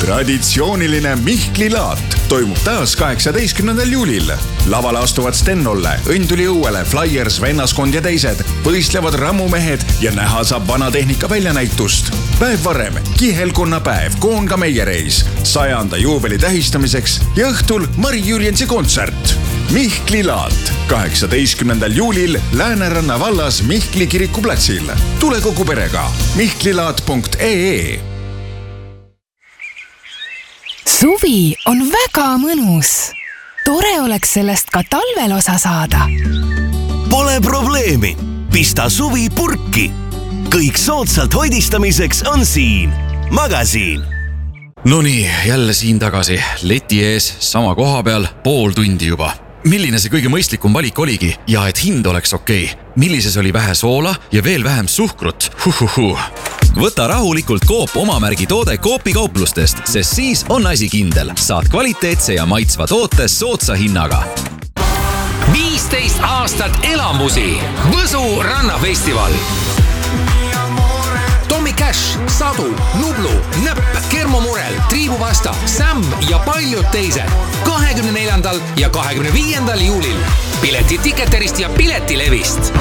Traditsiooniline Mihklilaat toimub taas 18. juulil. Lavale astuvad Stennolle, Õnduli õuele, Flyers, Vennaskond ja teised, võistlevad rammumehed ja näha saab vanatehnika väljanäitust. Päev varem kihelkonnapäev, Koonga meiereis, 100. juubeli tähistamiseks ja õhtul Mari Jürjensi kontsert. Mihklilaat 18. juulil Lääneranna vallas Mihkli kiriku platsil. Tule kogu perega. mihklilaat.ee. Suvi on väga mõnus. Tore oleks sellest ka talvel osa saada. Pole probleemi. Pista suvi purki. Kõik soodsalt hoidistamiseks on siin. Magasiin. Nonii, jälle siin tagasi. Leti ees, sama koha peal, pool tundi juba. Milline see kõige mõistlikum valik oligi ja et hind oleks okei? Millises oli vähe soola ja veel vähem suhkrut? Võta rahulikult Coop omamärgi toode Coopi kauplustest, sest siis on asi kindel. Saad kvaliteetse ja maitsva toote soodsa hinnaga. 15 aastat elamusi. Võsu rannafestival. Tommy Cash, Sadu, Nublu, Nõpp, Kermomurel, Triibuvasta, Sam ja paljud teised. 24. ja 25. juulil. Piletid Ticketerist ja Piletilevist.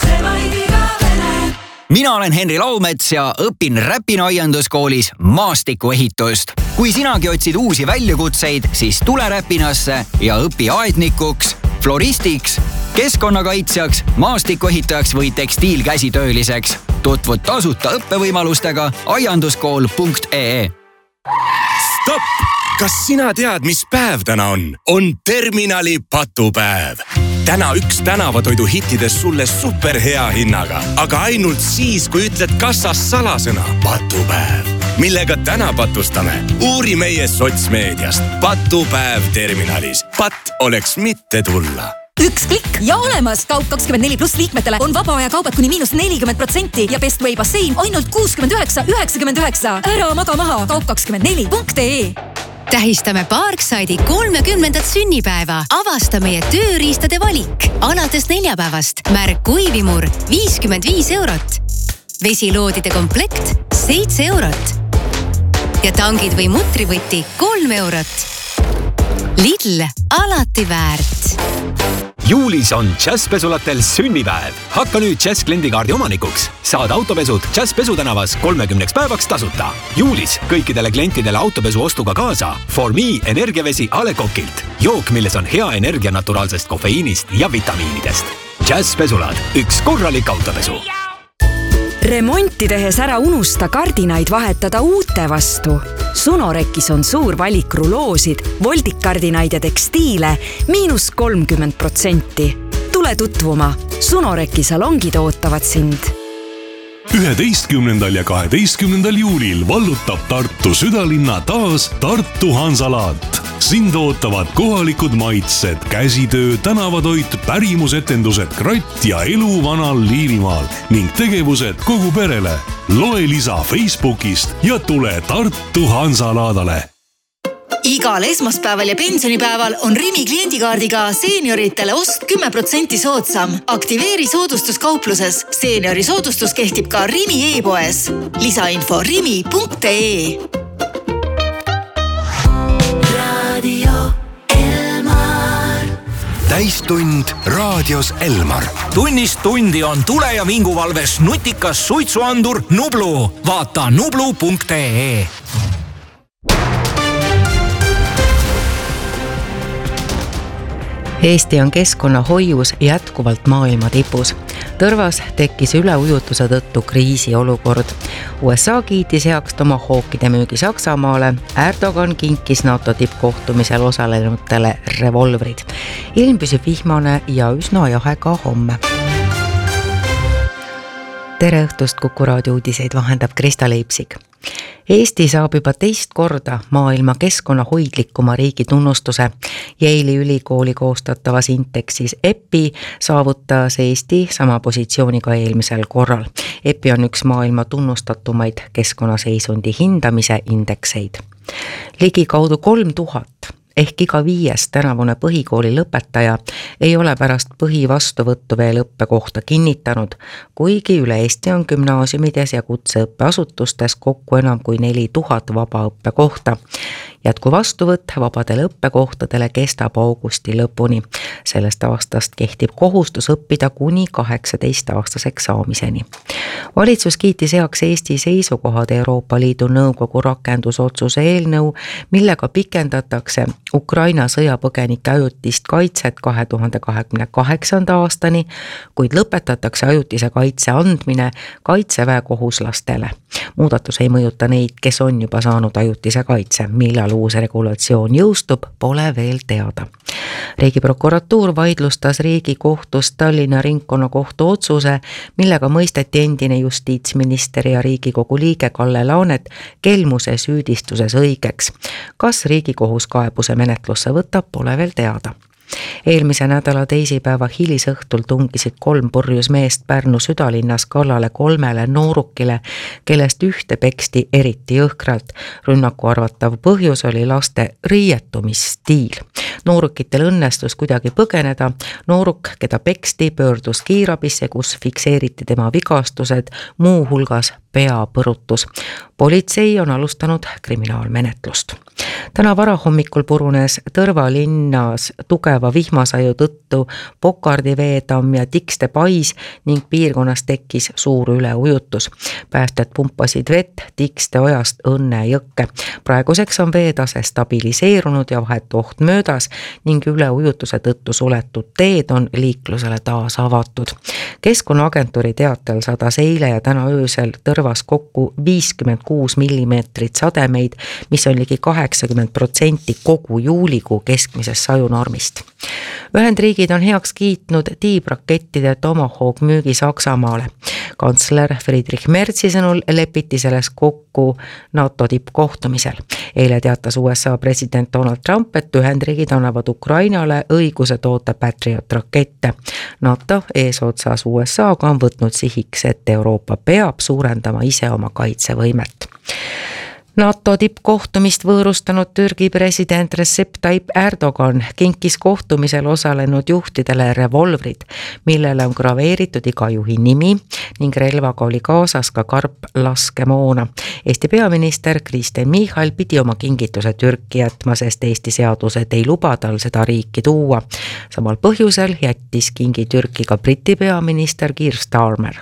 Mina olen Henri Laumets ja õpin Räpina aianduskoolis maastikuehitust. Kui sinagi otsid uusi väljakutseid, siis tule Räpinasse ja õpi aednikuks, floristiks, keskkonnakaitsjaks, maastikuehitajaks või tekstiilkäsitööliseks. Tutvud tasuta õppevõimalustega aianduskool.ee. Stopp! Kas sina tead, mis päev täna on? On terminali patupäev. Täna üks tänavatoidu hittidest sulle superhea hinnaga, aga ainult siis, kui ütled kassas salasõna patupäev. Millega täna patustame? Uuri meie sotsmeediast. Patupäev terminalis. Pat oleks mitte tulla. Üks klikk ja olemas! Kaup24+ liikmetele on vaba aja kaubad kuni -40% ja Best Way bassein ainult 69,99. Ära maga maha! Kaup24.ee. Tähistame Parkside'i 30. sünnipäeva. Avasta meie tööriistade valik. Alates neljapäevast märk kuivimur 55 €. Vesiloodide komplekt 7 €. Ja tangid või mutrivõti 3 €. Lidl alati väärt. Juulis on Jazzpesulatel sünnipäev. Hakka nüüd Jazz kliendikaardi omanikuks. Saad autopesud Jazzpesu tänavas 30 päevaks tasuta. Juulis kõikidele klientidele autopesu ostuga kaasa For Me energiavesi A. Le Coqilt. Jook, milles on hea energia naturaalsest kofeiinist ja vitamiinidest. Jazzpesulad, üks korralik autopesu. Remonti tehes ära unusta kardinaid vahetada uute vastu. Sunorekis on suur valik ruloosid, voldikardinaid ja tekstiile -30%. Tule tutvuma. Sunoreki salongid ootavad sind. 11. ja 12. juulil vallutab Tartu südalinna taas Tartu Hansalaat. Sind ootavad kohalikud maitsed, käsitöö, tänavatoit, pärimusetendused, kratt ja elu vanal Liivimaal ning tegevused kogu perele. Loe lisa Facebookist ja tule Tartu Hansalaadale. Igal esmaspäeval ja pensionipäeval on Rimi kliendikaardiga seenioritele ost 10% soodsam. Aktiveeri soodustus kaupluses. Seeniori soodustus kehtib ka Rimi e-poes. Lisainfo rimi.ee. Radio Elmar. Täistund raadios Elmar. Tunnist tundi on tule- ja vinguvalves nutikas suitsuandur Nublu. Vaata nublu.ee. Eesti on keskkonnahoius jätkuvalt maailma tipus. Tõrvas tekkis üleujutuse tõttu kriisiolukord. USA kiitis heaks tomahookide müügi Saksamaale. Erdogan kinkis NATO tippkohtumisel osalenutele revolvrid. Ilm püsib vihmane ja üsna jahe ka homme. Tere õhtust, Kuku raadio uudiseid vahendab Krista Leipsik. Eesti saab juba teist korda maailma keskkonnahoidlikuma riigi tunnustuse. Yale'i ülikooli koostatavas indeksis EPI saavutas Eesti sama positsiooni ka eelmisel korral. EPI on üks maailma tunnustatumaid keskkonnaseisundi hindamise indekseid. Ligikaudu 3000 ehk iga 5. tänavune põhikooli lõpetaja ei ole pärast põhivastuvõttu veel õppekohta kinnitanud, kuigi üle Eesti on gümnaasiumides ja kutseõppeasutustes kokku enam kui 4000 vaba õppekohta. Jätku vastuvõtt vabadele õppekohtadele kestab augusti lõpuni. Sellest aastast kehtib kohustus õppida kuni 18-aastaseks saamiseni. Valitsus kiitis heaks Eesti seisukohad Euroopa Liidu Nõukogu rakendusotsuse eelnõu, millega pikendatakse Ukraina sõjapõgenike ajutist kaitset 2028. aastani, kuid lõpetatakse ajutise kaitse andmine kaitseväekohuslastele. Muudatus ei mõjuta neid, kes on juba saanud ajutise kaitse. Millal uus regulatsioon jõustub, pole veel teada. Riigiprokuratuur vaidlustas Riigikohtus Tallinna ringkonnakohtu otsuse, millega mõisteti endine justiitsminister ja Riigikogu liige Kalle Laanet kelmuse süüdistuses õigeks. Kas Riigikohus kaebuse menetlusse võtab, pole veel teada. Eelmise nädala teisipäeva hilisõhtul tungisid 3 purjus meest Pärnu südalinnas kallale 3 noorukile, kellest ühte peksti eriti jõhkralt. Rünnaku arvatav põhjus oli laste riietumisstiil. Noorukitel õnnestus kuidagi põgeneda. Nooruk, keda peksti, pöördus kiirabisse, kus fikseeriti tema vigastused, muu hulgas peapõrutus. Politsei on alustanud kriminaalmenetlust. Täna varahommikul purunes Tõrva linnas tugeva vihmasaju tõttu Pokardi veetamm ja Tikste pais ning piirkonnas tekkis suur üleujutus. Päästjad pumpasid vett Tikste ojast Õnne jõkke. Praeguseks on veetase stabiliseerunud ja vahetu oht möödas ning üleujutuse tõttu suletud teed on liiklusele taas avatud. Keskkonnaagentuuri teatel sadas eile ja täna öösel Tõrvas kokku 56 millimeetrit sademeid, mis on ligi 80% kogu juulikuu keskmisest sajunormist. Ühendriigid on heaks kiitnud tiibrakettide Tomahawk müügi Saksamaale. Kantsler Friedrich Merzi sõnul lepiti selles kokku NATO tippkohtumisel. Eile teatas USA president Donald Trump, et Ühendriigid annavad Ukrainale õiguse toota Patriot rakette. NATO eesotsas USA-ga on võtnud sihiks, et Euroopa peab suurendama ise oma kaitsevõimet. NATO tippkohtumist võõrustanud Türgi president Recep Tayyip Erdogan kinkis kohtumisel osalenud juhtidele revolvrid, millele on graveeritud iga juhi nimi ning relvaga oli kaasas ka karp laskemoona. Eesti peaminister Kristen Michal pidi oma kingituse Türki jätma, sest Eesti seadused ei luba tal seda riiki tuua. Samal põhjusel jättis kingi Türki ka Briti peaminister Keir Starmer.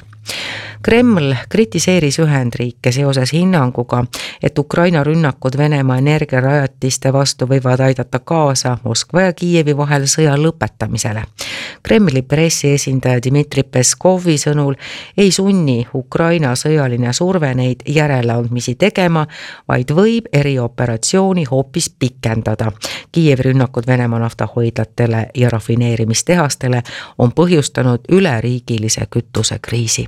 Kreml kritiseeris Ühendriike seoses hinnanguga, et Ukraina rünnakud Venemaa energiarajatiste vastu võivad aidata kaasa Moskva ja Kiievi vahel sõja lõpetamisele. Kremli pressiesindaja Dmitri Peskovi sõnul ei sunni Ukraina sõjaline surve neid järeleandmisi tegema, vaid võib erioperatsiooni hoopis pikendada. Kiievi rünnakud Venemaa naftahoidlatele ja rafineerimistehastele on põhjustanud üleriigilise kütusekriisi.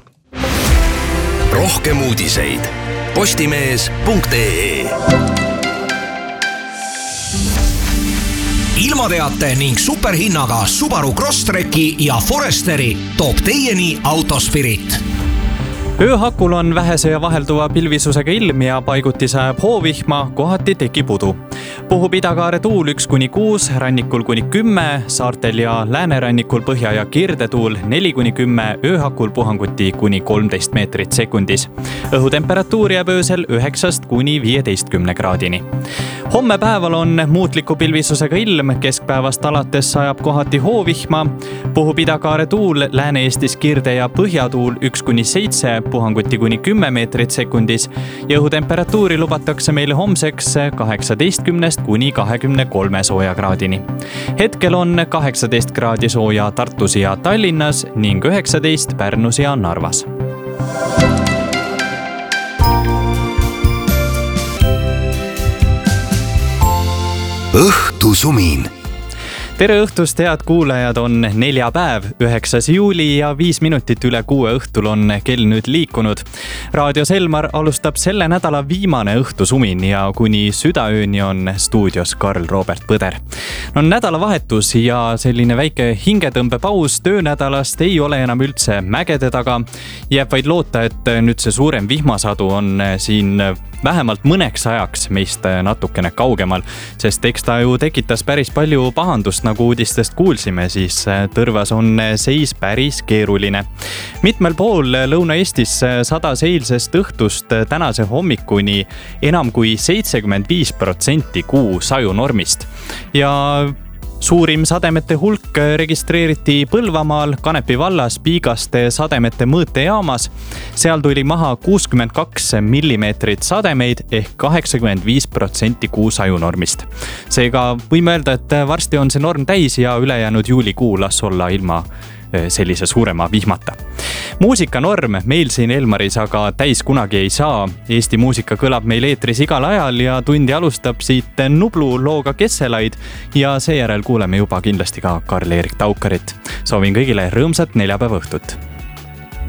Rohkem uudiseid postimees.ee. Ilmateate ning superhinnaga Subaru Crosstreki ja Foresteri toob teieni Autospirit. Ööhakul on vähese ja vahelduva pilvisusega ilm ja paiguti sajab hoovihma, kohati tekib udu. Puhub idakaare tuul 1-6, rannikul kuni 10, saartel ja läänerannikul põhja- ja kirdetuul 4-10, ööhakul puhanguti kuni 13 meetrit sekundis. Õhutemperatuur jääb öösel 9-15 kraadini. Homme päeval on muutliku pilvisusega ilm, keskpäevast alates sajab kohati hoovihma, puhub idakaare tuul, Lääne-Eestis kirde- ja põhjatuul 1-7, puhanguti kuni 10 meetrit sekundis ja õhutemperatuuri lubatakse meile homseks 18-23 soojakraadini. Hetkel on 18 kraadi sooja Tartus ja Tallinnas ning 19 Pärnus ja Narvas. Õhtusumin. Tere õhtust, head kuulajad, on neljapäev, 9. juuli ja 5 minutit üle 6 õhtul on kell nüüd liikunud. Raadio Selmar alustab selle nädala viimane õhtusumin ja kuni südaööni on stuudios Karl Robert Põder. No nädalavahetus ja selline väike hingetõmbepaus töönädalast ei ole enam üldse mägede taga. Jääb vaid loota, et nüüd see suurem vihmasadu on siin vähemalt mõneks ajaks meist natukene kaugemal, sest eks ta ju tekitas päris palju pahandust, nagu uudistest kuulsime, siis Tõrvas on seis päris keeruline. Mitmel pool Lõuna-Eestis sadas eilsest õhtust tänase hommikuni enam kui 75% kuu sajunormist ja suurim sademete hulk registreeriti Põlvamaal Kanepi vallas Piigaste sademete mõõtejaamas. Seal tuli maha 62 millimeetrit sademeid ehk 85% kuu sajunormist. Seega võime öelda, et varsti on see norm täis ja ülejäänud juulikuu las olla ilma sellise suurema vihmata. Muusikanorm meil siin Elmaris aga täis kunagi ei saa. Eesti muusika kõlab meil eetris igal ajal ja tundi alustab siit Nublu looga Kesselaid ja seejärel kuuleme juba kindlasti ka Karl-Erik Taukarit. Soovin kõigile rõõmsat neljapäeva õhtut.